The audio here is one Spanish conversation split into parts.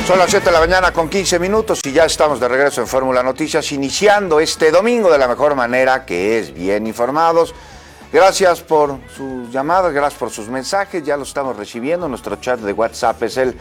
Son las 7 de la mañana con 15 minutos y ya estamos de regreso en Fórmula Noticias, iniciando este domingo de la mejor manera, que es bien informados. Gracias por sus llamadas, gracias por sus mensajes, ya los estamos recibiendo. Nuestro chat de WhatsApp es el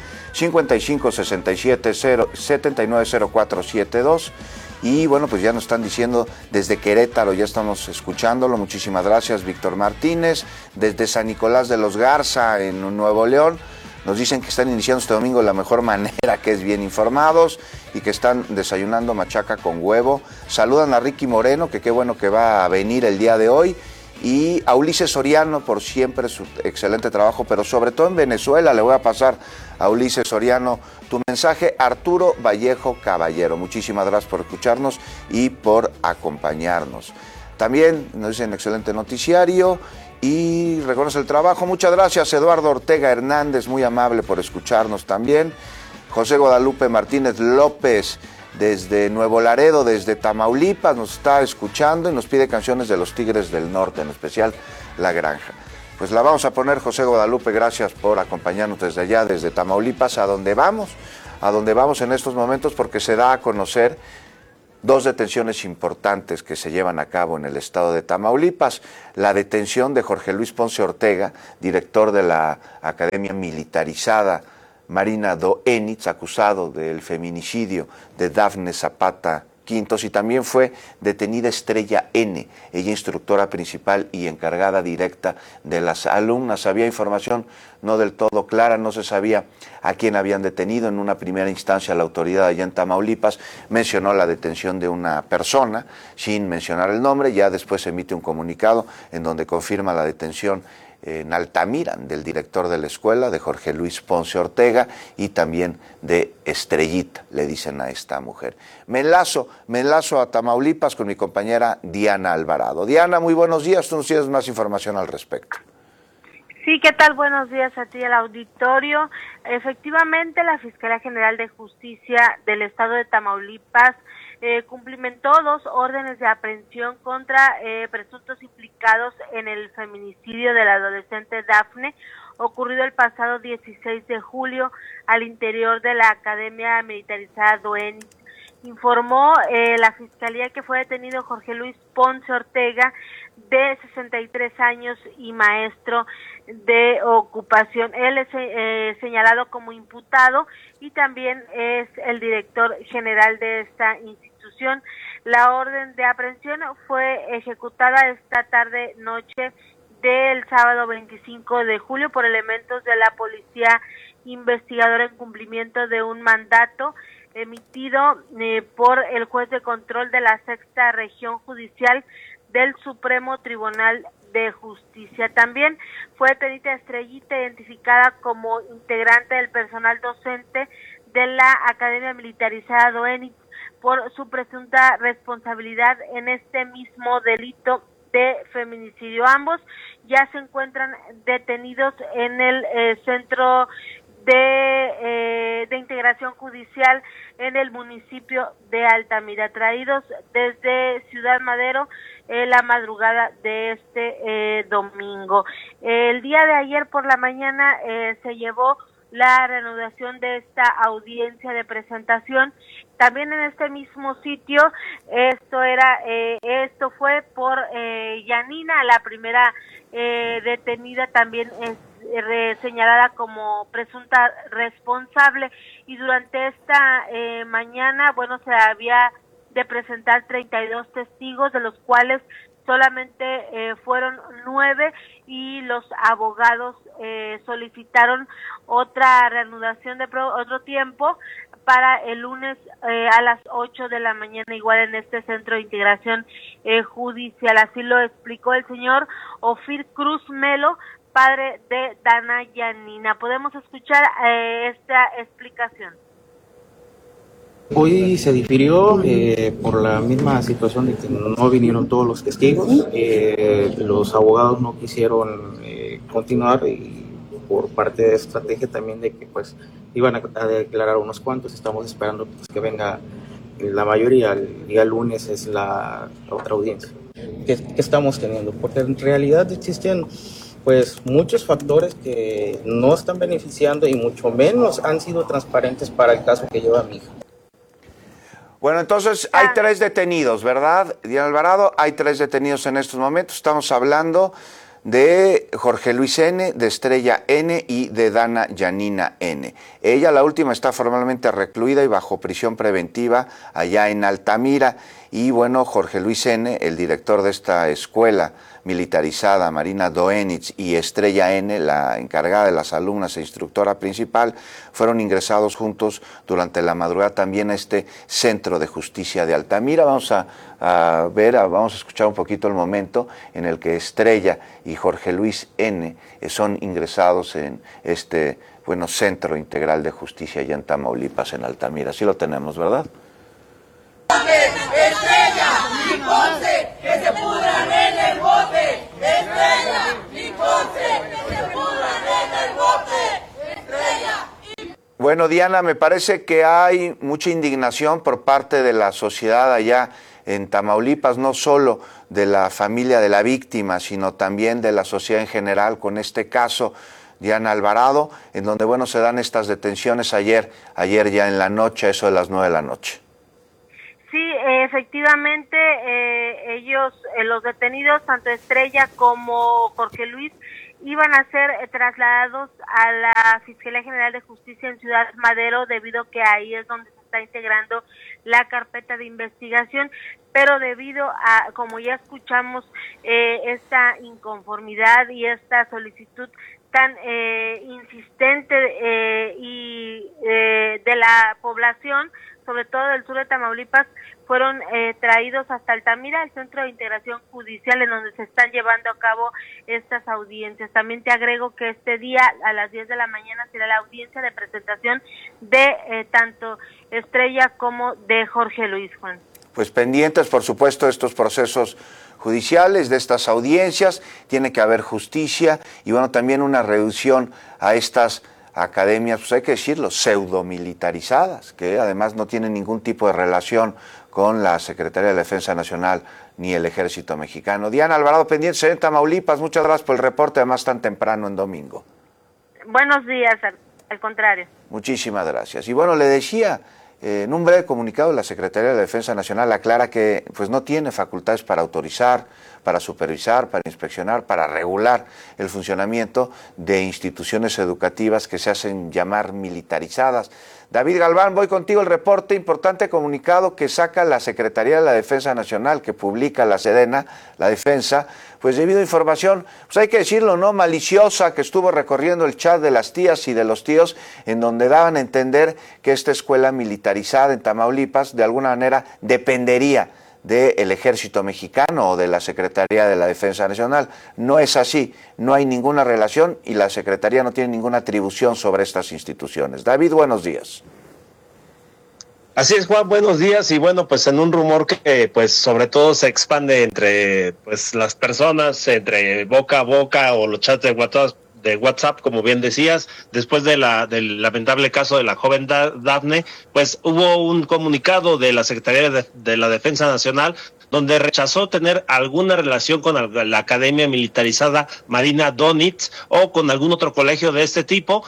5567-790472. Y bueno, pues ya nos están diciendo desde Querétaro, ya estamos escuchándolo. Muchísimas gracias, Víctor Martínez. Desde San Nicolás de los Garza, en Nuevo León, nos dicen que están iniciando este domingo de la mejor manera, que es bien informados, y que están desayunando machaca con huevo. Saludan a Ricky Moreno, que qué bueno que va a venir el día de hoy. Y a Ulises Soriano por siempre su excelente trabajo, pero sobre todo en Venezuela. Le voy a pasar a Ulises Soriano tu mensaje. Arturo Vallejo Caballero, muchísimas gracias por escucharnos y por acompañarnos. También nos dicen excelente noticiario y reconoce el trabajo. Muchas gracias, Eduardo Ortega Hernández, muy amable por escucharnos también. José Guadalupe Martínez López, desde Nuevo Laredo, desde Tamaulipas, nos está escuchando y nos pide canciones de los Tigres del Norte, en especial La Granja. Pues la vamos a poner, José Guadalupe, gracias por acompañarnos desde allá, desde Tamaulipas, a donde vamos en estos momentos, porque se da a conocer dos detenciones importantes que se llevan a cabo en el estado de Tamaulipas. La detención de Jorge Luis Ponce Ortega, director de la Academia Militarizada Marina Doenitz, acusado del feminicidio de Dafne Zapata Quintos, y también fue detenida Estrella N., ella instructora principal y encargada directa de las alumnas. Había información no del todo clara, no se sabía a quién habían detenido. En una primera instancia la autoridad allá en Tamaulipas mencionó la detención de una persona sin mencionar el nombre. Ya después emite un comunicado en donde confirma la detención en Altamira del director de la escuela, de Jorge Luis Ponce Ortega, y también de Estrellita, le dicen a esta mujer. Me enlazo a Tamaulipas con mi compañera Diana Alvarado. Diana, muy buenos días, tú nos tienes más información al respecto. Sí, ¿qué tal? Buenos días a ti, al auditorio. Efectivamente, la Fiscalía General de Justicia del Estado de Tamaulipas cumplimentó 2 órdenes de aprehensión contra presuntos implicados en el feminicidio de la adolescente Dafne, ocurrido el pasado 16 de julio al interior de la Academia Militarizada Doenitz. Informó la Fiscalía que fue detenido Jorge Luis Ponce Ortega, de 63 años y maestro de ocupación. Él es señalado como imputado y también es el director general de esta institución. La orden de aprehensión fue ejecutada esta tarde-noche del sábado 25 de julio por elementos de la Policía Investigadora en cumplimiento de un mandato emitido por el juez de control de la Sexta Región Judicial del Supremo Tribunal de Justicia. También fue detenida Estrellita, identificada como integrante del personal docente de la Academia Militarizada Doenitz, por su presunta responsabilidad en este mismo delito de feminicidio. Ambos ya se encuentran detenidos en el centro de integración judicial en el municipio de Altamira, traídos desde Ciudad Madero la madrugada de este domingo. El día de ayer por la mañana se llevó la reanudación de esta audiencia de presentación, también en este mismo sitio. Esto fue por Yanina, la primera detenida, también es señalada como presunta responsable, y durante esta mañana, bueno, se había de presentar 32 testigos, de los cuales solamente fueron 9, y los abogados solicitaron otra reanudación de otro tiempo para el lunes a las 8 de la mañana, igual en este centro de integración judicial. Así lo explicó el señor Ofir Cruz Melo, padre de Dana Yanina. Podemos escuchar esta explicación. Hoy se difirió por la misma situación de que no vinieron todos los testigos. Los abogados no quisieron continuar, y por parte de estrategia también de que pues iban a declarar unos cuantos. Estamos esperando pues, que venga la mayoría. El día lunes es la otra audiencia que estamos teniendo, porque en realidad existen pues muchos factores que no están beneficiando y mucho menos han sido transparentes para el caso que lleva mi hija. Bueno, entonces hay 3 detenidos, ¿verdad, Diana Alvarado? Hay 3 detenidos en estos momentos. Estamos hablando de Jorge Luis N., de Estrella N. y de Dana Yanina N. Ella, la última, está formalmente recluida y bajo prisión preventiva allá en Altamira. Y bueno, Jorge Luis N., el director de esta escuela militarizada, Marina Doenitz, y Estrella N., la encargada de las alumnas e instructora principal, fueron ingresados juntos durante la madrugada también a este Centro de Justicia de Altamira. Vamos vamos a escuchar un poquito el momento en el que Estrella y Jorge Luis N. son ingresados en este Centro Integral de Justicia allá en Tamaulipas, en Altamira. Así lo tenemos, ¿verdad? Estrella, ni Ponce, que se pudran en el bote. Estrella, ni Ponce, que se pudran en el bote. Estrella. Bueno, Diana, me parece que hay mucha indignación por parte de la sociedad allá en Tamaulipas, no solo de la familia de la víctima, sino también de la sociedad en general con este caso, Diana Alvarado, en donde, se dan estas detenciones ayer ya en la noche, eso de las 9 de la noche. Sí, efectivamente, ellos, los detenidos, tanto Estrella como Jorge Luis, iban a ser trasladados a la Fiscalía General de Justicia en Ciudad Madero, debido a que ahí es donde se está integrando la carpeta de investigación, pero debido a, como ya escuchamos, esta inconformidad y esta solicitud tan insistente y de la población, sobre todo del sur de Tamaulipas, fueron traídos hasta Altamira, el Centro de Integración Judicial, en donde se están llevando a cabo estas audiencias. También te agrego que este día, a las 10 de la mañana, será la audiencia de presentación de tanto Estrella como de Jorge Luis, Juan. Pues pendientes, por supuesto, de estos procesos judiciales, de estas audiencias, tiene que haber justicia y también una reducción a estas academias, pues hay que decirlo, pseudomilitarizadas, que además no tienen ningún tipo de relación con la Secretaría de Defensa Nacional ni el Ejército Mexicano. Diana Alvarado, pendientes en Tamaulipas, muchas gracias por el reporte, además tan temprano en domingo. Buenos días, al contrario. Muchísimas gracias. Y le decía, en un breve comunicado, la Secretaría de Defensa Nacional aclara que no tiene facultades para autorizar, para supervisar, para inspeccionar, para regular el funcionamiento de instituciones educativas que se hacen llamar militarizadas. David Galván, voy contigo, el reporte, importante comunicado que saca la Secretaría de la Defensa Nacional, que publica la Sedena, la Defensa, pues debido a información, hay que decirlo, ¿no?, maliciosa, que estuvo recorriendo el chat de las tías y de los tíos, en donde daban a entender que esta escuela militarizada en Tamaulipas, de alguna manera, dependería del Ejército Mexicano o de la Secretaría de la Defensa Nacional. No es así, no hay ninguna relación y la Secretaría no tiene ninguna atribución sobre estas instituciones. David, buenos días. Así es, Juan, buenos días. Y pues en un rumor que sobre todo se expande entre las personas, entre boca a boca o los chats de WhatsApp, como bien decías, después del lamentable caso de la joven Dafne, hubo un comunicado de la Secretaría de la Defensa Nacional donde rechazó tener alguna relación con la Academia Militarizada Marina Doenitz o con algún otro colegio de este tipo,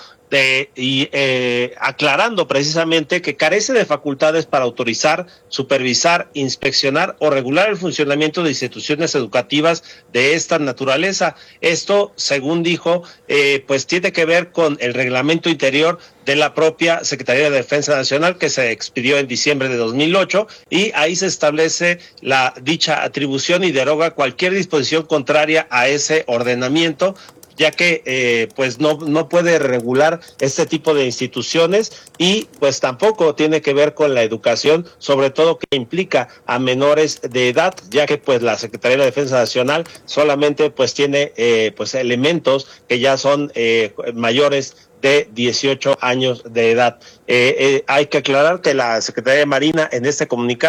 aclarando precisamente que carece de facultades para autorizar, supervisar, inspeccionar o regular el funcionamiento de instituciones educativas de esta naturaleza. Esto, según dijo, tiene que ver con el reglamento interior de la propia Secretaría de Defensa Nacional, que se expidió en diciembre de 2008, y ahí se establece dicha atribución y deroga cualquier disposición contraria a ese ordenamiento, ya que no puede regular este tipo de instituciones y tampoco tiene que ver con la educación, sobre todo que implica a menores de edad, ya que la Secretaría de Defensa Nacional solamente tiene elementos que ya son mayores de 18 años de edad. Hay que aclarar que la Secretaría de Marina en este comunicado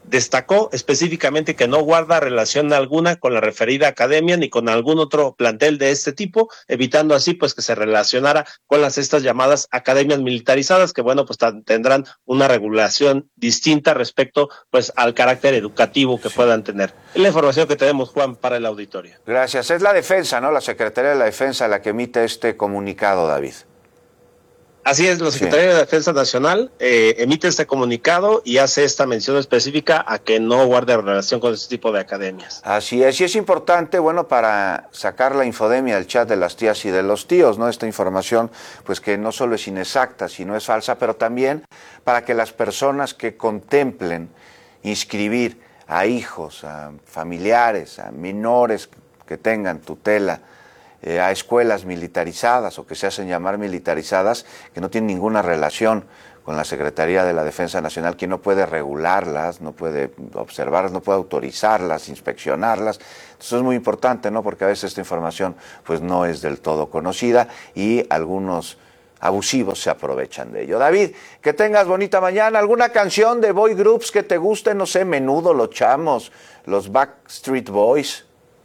destacó específicamente que no guarda relación alguna con la referida academia ni con algún otro plantel de este tipo, evitando así pues que se relacionara con estas llamadas academias militarizadas, que bueno, pues tendrán una regulación distinta respecto pues al carácter educativo que puedan tener. Es la información que tenemos, Juan, para el auditorio. Gracias. Es la Defensa, ¿no? La Secretaría de la Defensa la que emite este comunicado, David. Así es, la Secretaría de Defensa Nacional emite este comunicado y hace esta mención específica a que no guarde relación con este tipo de academias. Así es, y es importante, bueno, para sacar la infodemia del chat de las tías y de los tíos, ¿no? Esta información, pues que no solo es inexacta, sino es falsa, pero también para que las personas que contemplen inscribir a hijos, a familiares, a menores que tengan tutela, a escuelas militarizadas o que se hacen llamar militarizadas, que no tienen ninguna relación con la Secretaría de la Defensa Nacional, que no puede regularlas, no puede observarlas, no puede autorizarlas, inspeccionarlas. Entonces es muy importante, ¿no? Porque a veces esta información pues no es del todo conocida y algunos abusivos se aprovechan de ello. David, que tengas bonita mañana. ¿Alguna canción de boy groups que te guste? No sé, Menudo, Los Chamos, los Backstreet Boys.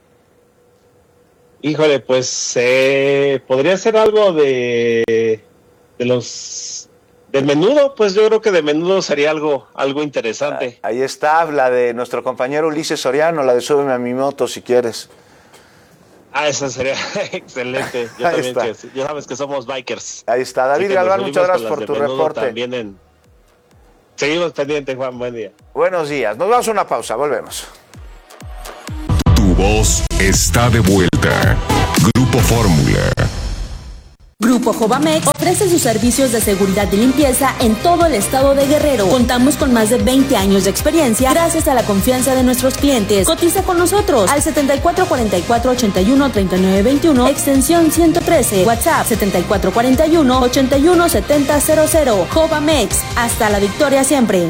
Híjole, pues podría ser algo de los del Menudo, pues yo creo que de Menudo sería algo interesante. Ahí está, la de nuestro compañero Ulises Soriano, la de Súbeme a mi moto si quieres. Esa sería excelente. Yo también, ya sabes que somos bikers. Ahí está, David Galván, muchas gracias por tu reporte. Seguimos pendientes, Juan, buen día. Buenos días, nos vamos a una pausa, volvemos. Tu voz está de vuelta. Grupo Fórmula. Grupo Jovamex ofrece sus servicios de seguridad y limpieza en todo el estado de Guerrero. Contamos con más de 20 años de experiencia gracias a la confianza de nuestros clientes. Cotiza con nosotros al 7444-813921, extensión 113, WhatsApp 7441-817000. Jovamex, hasta la victoria siempre.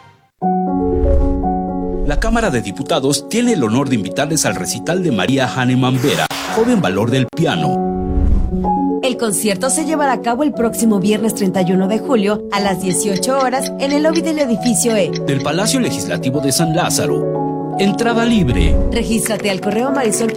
La Cámara de Diputados tiene el honor de invitarles al recital de María Hahnemann Vera, joven valor del piano. El concierto se llevará a cabo el próximo viernes 31 de julio a las 18 horas en el lobby del edificio E del Palacio Legislativo de San Lázaro. Entrada libre. Regístrate al correo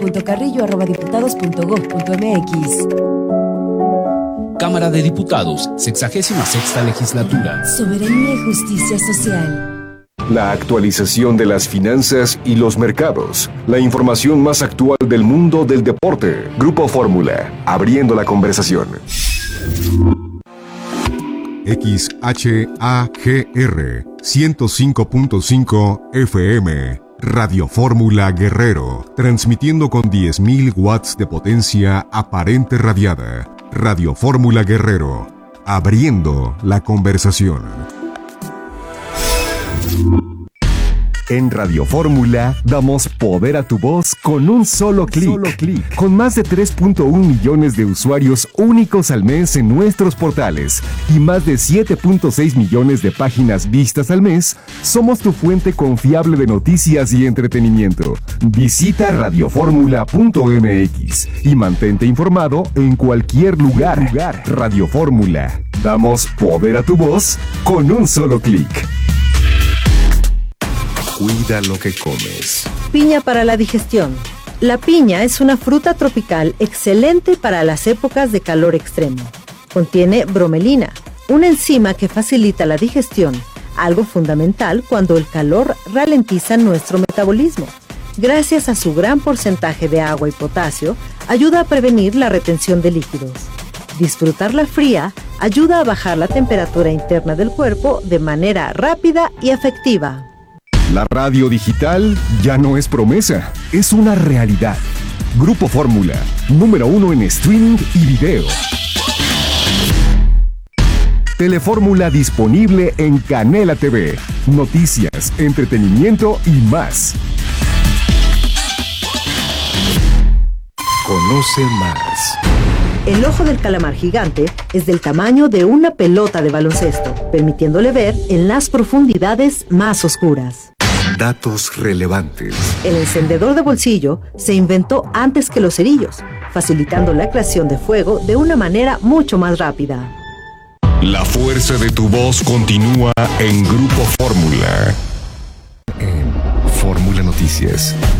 marisol.carrillo@diputados.gov.mx. Cámara de Diputados, 66ª Legislatura. Soberanía y justicia social. La actualización de las finanzas y los mercados. La información más actual del mundo del deporte. Grupo Fórmula, abriendo la conversación. XHAGR 105.5 FM. Radio Fórmula Guerrero. Transmitiendo con 10.000 watts de potencia aparente radiada. Radio Fórmula Guerrero. Abriendo la conversación. En Radio Fórmula damos poder a tu voz con un solo clic. Con más de 3.1 millones de usuarios únicos al mes en nuestros portales y más de 7.6 millones de páginas vistas al mes, somos tu fuente confiable de noticias y entretenimiento. Visita radioformula.mx y mantente informado en cualquier lugar. Radio Fórmula. Damos poder a tu voz con un solo clic. Cuida lo que comes. Piña para la digestión. La piña es una fruta tropical excelente para las épocas de calor extremo. Contiene bromelina, una enzima que facilita la digestión, algo fundamental cuando el calor ralentiza nuestro metabolismo. Gracias a su gran porcentaje de agua y potasio, ayuda a prevenir la retención de líquidos. Disfrutarla fría ayuda a bajar la temperatura interna del cuerpo de manera rápida y efectiva. La radio digital ya no es promesa, es una realidad. Grupo Fórmula, número 1 en streaming y video. Telefórmula disponible en Canela TV. Noticias, entretenimiento y más. Conoce más. El ojo del calamar gigante es del tamaño de una pelota de baloncesto, permitiéndole ver en las profundidades más oscuras. Datos relevantes. El encendedor de bolsillo se inventó antes que los cerillos, facilitando la creación de fuego de una manera mucho más rápida. La fuerza de tu voz continúa en Grupo Fórmula. Noticias.